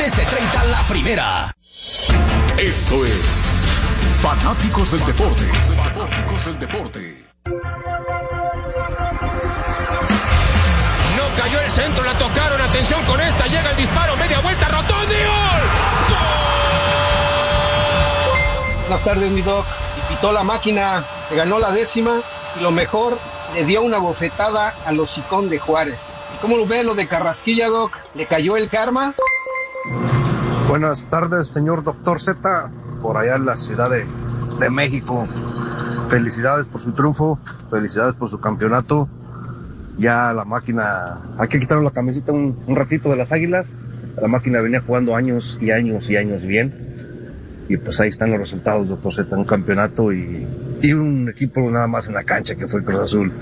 13:30 la primera. Esto es Fanáticos del Deporte. No cayó el centro, la tocaron, atención con esta, llega el disparo, media vuelta, Rotondi, ¡gol! Buenas tardes, mi Doc. Y pitó la máquina, se ganó la 10ª y lo mejor, le dio una bofetada al hocicón de Juárez. ¿Y cómo lo ve lo de Carrasquilla, Doc? ¿Le cayó el karma? Buenas tardes, señor Doctor Z, por allá en la Ciudad de México. Felicidades por su triunfo, felicidades por su campeonato. Ya la máquina, hay que quitarle la camiseta un ratito de las Águilas. La máquina venía jugando años y años y años bien. Y pues ahí están los resultados, Doctor Z, un campeonato y un equipo nada más en la cancha que fue el Cruz Azul.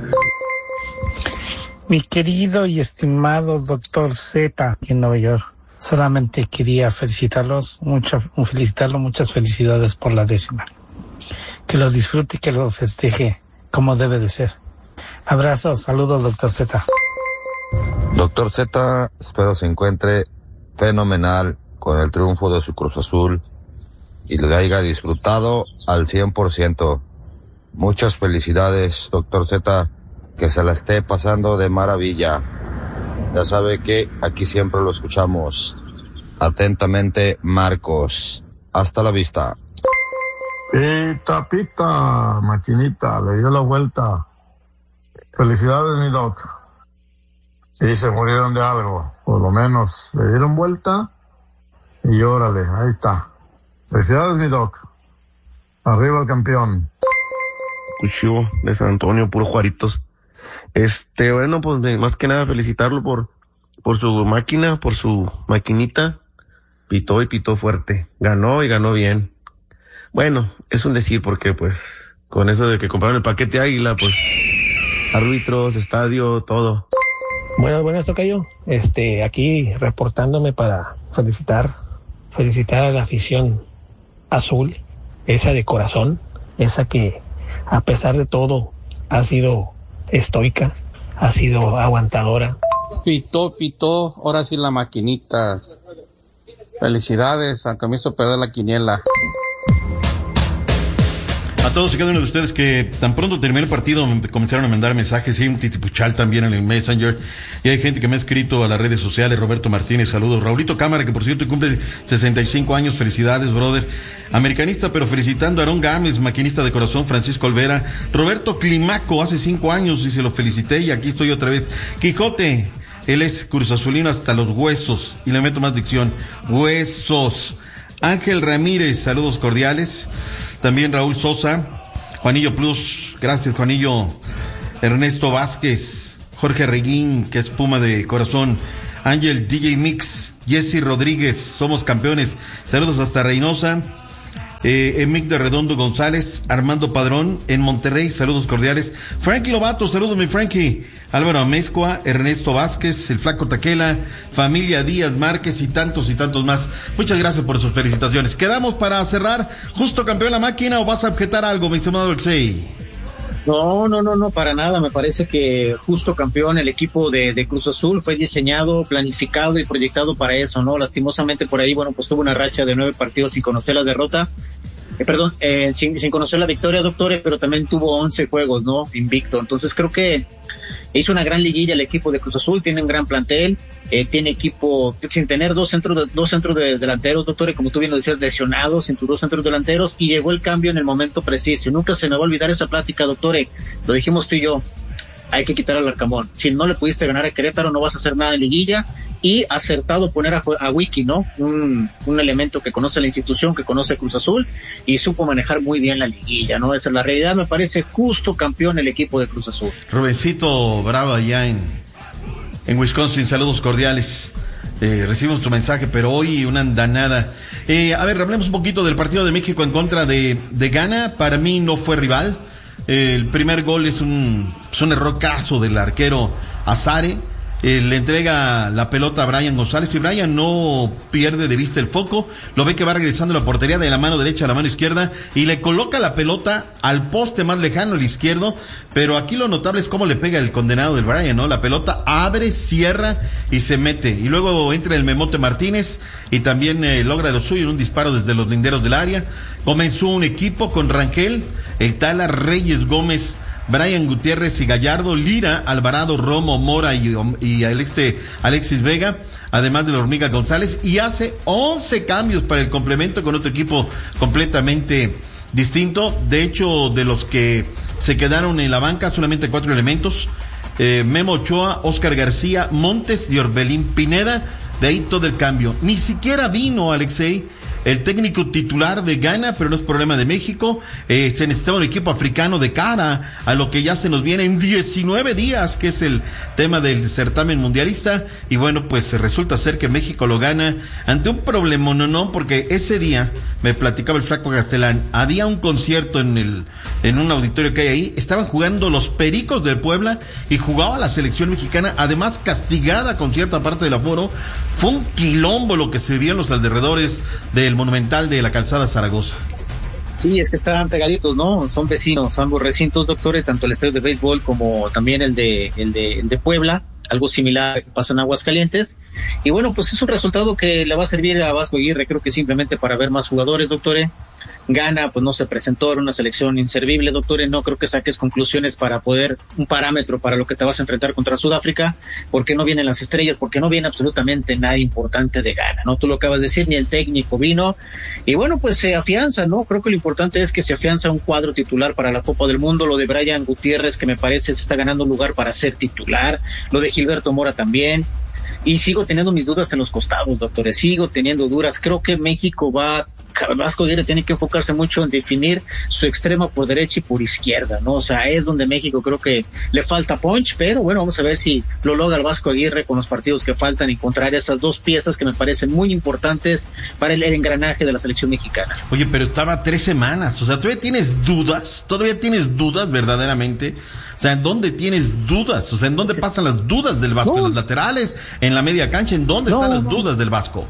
Mi querido y estimado Doctor Z, aquí en Nueva York. Solamente quería felicitarlo, muchas felicidades por la 10ª. Que lo disfrute y que lo festeje como debe de ser. Abrazos, saludos, Doctor Z. Doctor Z, espero se encuentre fenomenal con el triunfo de su Cruz Azul y lo haya disfrutado al 100%. Muchas felicidades, Doctor Z, que se la esté pasando de maravilla. Ya sabe que aquí siempre lo escuchamos. Atentamente, Marcos. Hasta la vista. Pita, maquinita, le dio la vuelta. Felicidades, mi Doc. Sí, se murieron de algo. Por lo menos le dieron vuelta y órale, ahí está. Felicidades, mi Doc. Arriba el campeón. Cuchivo de San Antonio, puro Juaritos. Bueno, pues más que nada felicitarlo por su máquina, por su maquinita. Pitó y pitó fuerte. Ganó y ganó bien. Bueno, es un decir porque pues con eso de que compraron el paquete Águila, pues árbitros, estadio, todo. Buenas, tocayo. Aquí reportándome para felicitar a la afición azul, esa de corazón, esa que a pesar de todo ha sido estoica, ha sido aguantadora. Pitó, ahora sí la maquinita. Felicidades, aunque me hizo perder la quiniela. A todos y cada uno de ustedes que tan pronto terminó el partido me comenzaron a mandar mensajes, sí, un titipuchal también en el Messenger, y hay gente que me ha escrito a las redes sociales. Roberto Martínez, saludos. Raulito Cámara, que por cierto cumple 65 años, felicidades, brother. Americanista, pero felicitando a Aarón Gámez, maquinista de corazón, Francisco Olvera. Roberto Climaco, hace 5 años, y se lo felicité, y aquí estoy otra vez. Quijote, él es cruzazulino hasta los huesos, y le meto más dicción, huesos. Ángel Ramírez, saludos cordiales. También Raúl Sosa, Juanillo Plus, gracias Juanillo. Ernesto Vázquez, Jorge Reguín, que es Puma de corazón. Ángel DJ Mix, Jesse Rodríguez, somos campeones. Saludos hasta Reynosa. Emic de Redondo González, Armando Padrón en Monterrey, saludos cordiales. Frankie Lobato, saludos mi Frankie. Álvaro Amezcua, Ernesto Vázquez, el Flaco Taquela, familia Díaz Márquez y tantos más. Muchas gracias por sus felicitaciones. Quedamos para cerrar. ¿Justo campeón la máquina o vas a objetar algo, mi estimado Alexei? No, para nada. Me parece que justo campeón, el equipo de Cruz Azul fue diseñado, planificado y proyectado para eso, ¿no? Lastimosamente por ahí, bueno, pues tuvo una racha de 9 partidos sin conocer la derrota. Sin conocer la victoria, doctores, pero también tuvo 11 juegos, ¿no? Invicto. Entonces creo que hizo una gran liguilla el equipo de Cruz Azul, tiene un gran plantel, tiene equipo sin tener dos centros de delanteros, doctores, como tú bien lo decías, lesionados, sin tus 2 centros delanteros, y llegó el cambio en el momento preciso. Y nunca se me va a olvidar esa plática, doctores, lo dijimos tú y yo, hay que quitar al Arcamón. Si no le pudiste ganar a Querétaro, no vas a hacer nada en liguilla. Y acertado poner a Wiki, ¿no? Un elemento que conoce la institución, que conoce Cruz Azul y supo manejar muy bien la liguilla, ¿no? Esa es la realidad. Me parece justo campeón el equipo de Cruz Azul. Rubencito Bravo allá en Wisconsin, saludos cordiales. Recibimos tu mensaje, pero hoy una andanada. A ver, hablemos un poquito del partido de México en contra de Ghana. Para mí no fue rival. El primer gol es un error caso del arquero Azare. le entrega la pelota a Brian González y Brian no pierde de vista el foco, lo ve que va regresando a la portería de la mano derecha a la mano izquierda y le coloca la pelota al poste más lejano, el izquierdo, pero aquí lo notable es cómo le pega el condenado del Brian, ¿no? La pelota abre, cierra y se mete, y luego entra el Memote Martínez y también logra lo suyo en un disparo desde los linderos del área. Comenzó un equipo con Rangel, el Tala, Reyes, Gómez, Brian Gutiérrez y Gallardo, Lira, Alvarado, Romo, Mora y Alexis Vega, además de la Hormiga González, y hace 11 cambios para el complemento con otro equipo completamente distinto. De hecho, de los que se quedaron en la banca, solamente 4 elementos: Memo Ochoa, Oscar García, Montes y Orbelín Pineda. De ahí todo el cambio. Ni siquiera vino Alexei, el técnico titular de Ghana, pero no es problema de México. Se necesitaba un equipo africano de cara a lo que ya se nos viene en 19 días, que es el tema del certamen mundialista. Y bueno, pues resulta ser que México lo gana ante un problema, no, porque ese día, me platicaba el Flaco Castelán, había un concierto en un auditorio que hay ahí, estaban jugando los Pericos del Puebla y jugaba la selección mexicana, además castigada con cierta parte del aforo. Fue un quilombo lo que se vio en los alrededores del Monumental de la Calzada Zaragoza. Sí, es que estaban pegaditos, ¿no? Son vecinos, ambos recintos, doctores, tanto el estadio de béisbol como también el de Puebla, algo similar que pasa en Aguascalientes. Y bueno, pues es un resultado que le va a servir a Vasco Aguirre, creo que simplemente para ver más jugadores, doctores. Ghana, pues no se presentó, era una selección inservible, doctores. No creo que saques conclusiones para poder, un parámetro para lo que te vas a enfrentar contra Sudáfrica, porque no vienen las estrellas, porque no viene absolutamente nada importante de Ghana, ¿no? Tú lo acabas de decir, ni el técnico vino. Y bueno, pues se afianza, ¿no? Creo que lo importante es que se afianza un cuadro titular para la Copa del Mundo. Lo de Brian Gutiérrez, que me parece se está ganando un lugar para ser titular. Lo de Gilberto Mora también. Y sigo teniendo mis dudas en los costados, doctores. Sigo teniendo dudas. Creo que México Vasco Aguirre tiene que enfocarse mucho en definir su extremo por derecha y por izquierda, ¿no? O sea, es donde México creo que le falta punch, pero bueno, vamos a ver si lo logra el Vasco Aguirre con los partidos que faltan, encontrar esas dos piezas que me parecen muy importantes para el engranaje de la selección mexicana. Oye, pero estaba 3 semanas, o sea, ¿todavía tienes dudas verdaderamente? O sea, ¿en dónde tienes dudas? O sea, ¿en dónde pasan las dudas del Vasco? ¿En los laterales? ¿En la media cancha? ¿En dónde están las dudas del Vasco?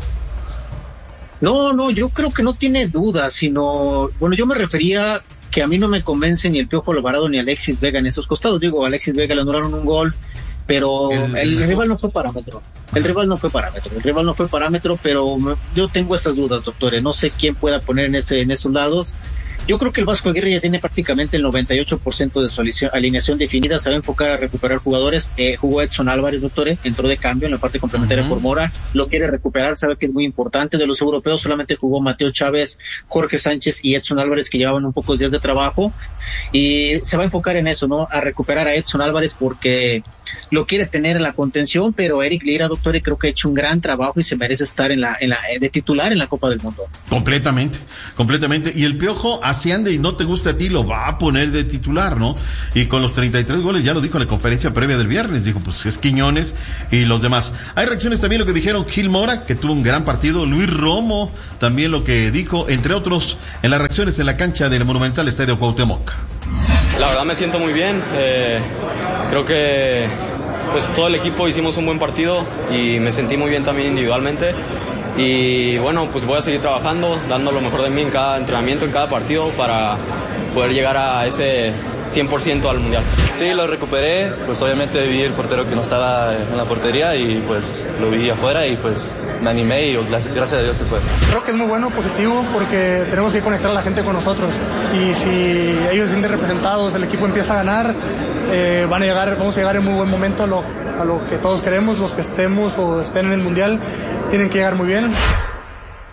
No, yo creo que no tiene dudas, sino, bueno, yo me refería que a mí no me convence ni el Piojo Alvarado ni Alexis Vega en esos costados. Digo, Alexis Vega le anularon un gol, pero el rival no fue parámetro. El rival no fue parámetro, pero yo tengo esas dudas, doctores. No sé quién pueda poner en esos lados. Yo creo que el Vasco Aguirre ya tiene prácticamente el 98% de su alineación definida, se va a enfocar a recuperar jugadores. Jugó Edson Álvarez, doctores, entró de cambio en la parte complementaria por Mora, lo quiere recuperar, sabe que es muy importante. De los europeos solamente jugó Mateo Chávez, Jorge Sánchez y Edson Álvarez, que llevaban un pocos días de trabajo, y se va a enfocar en eso, ¿no? A recuperar a Edson Álvarez porque lo quiere tener en la contención, pero Eric Lira, doctor, creo que ha hecho un gran trabajo y se merece estar de titular en la Copa del Mundo. Completamente. Y el Piojo, así ande y no te guste a ti, lo va a poner de titular, ¿no? Y con los 33 goles, ya lo dijo en la conferencia previa del viernes, dijo, pues es Quiñones y los demás. Hay reacciones también lo que dijeron Gil Mora, que tuvo un gran partido, Luis Romo, también lo que dijo, entre otros, en las reacciones en la cancha del Monumental Estadio Cuauhtémoc. La verdad me siento muy bien, creo que pues todo el equipo hicimos un buen partido y me sentí muy bien también individualmente y bueno, pues voy a seguir trabajando, dando lo mejor de mí en cada entrenamiento, en cada partido para poder llegar a ese 100% al Mundial. Sí, lo recuperé, pues obviamente vi el portero que no estaba en la portería y pues lo vi afuera y pues me animé y gracias a Dios se fue. Creo que es muy bueno, positivo, porque tenemos que conectar a la gente con nosotros y si ellos se sienten representados, el equipo empieza a ganar, vamos a llegar en muy buen momento a lo que todos queremos, los que estemos o estén en el Mundial, tienen que llegar muy bien.